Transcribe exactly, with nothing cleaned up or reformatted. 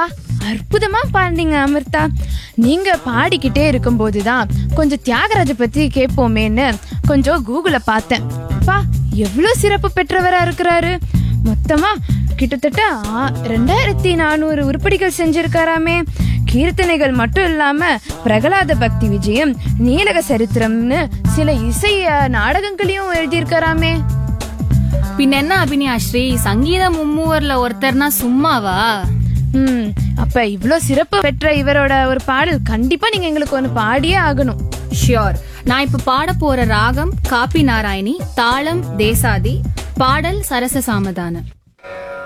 பா அற்புதமா பாடுனீங்க அமிர்தா. நீங்க பாடிக்கிட்டே இருக்கும் போதுதான் கொஞ்சம் தியாகராஜ பத்தி கேட்போமேன்னு கொஞ்சம் கூகுள பார்த்தேன். பா எவ்வளவு சிறப்பு பெற்றவரா இருக்கிறாரு. மொத்தமா கிட்டத்தட்ட ரெண்டாயிரத்தி நானூறு உருப்படிகள் செஞ்சிருக்காராமே. கீர்த்தனைகள் மட்டும் இல்லாம பிரகலாத பக்தி விஜயம், நீலக சரித்திரம்னு சில இசை நாடகங்களையும் எழுதியிருக்காராமே. பின் என்ன அபினியாஸ்ரீ, சங்கீத மும்மூவர்ல ஒருத்தர்னா சும்மாவா? ம் அப்ப இவ்ளோ சிறப்பு பெற்ற இவரோட ஒரு பாடல் கண்டிப்பா நீங்க எங்களுக்கு ஒன்னு பாடியே ஆகணும். ஷியோர். நான் இப்ப பாட போற ராகம் காப்பி நாராயணி, தாளம் தேசாதி, பாடல் சரச சாமதான.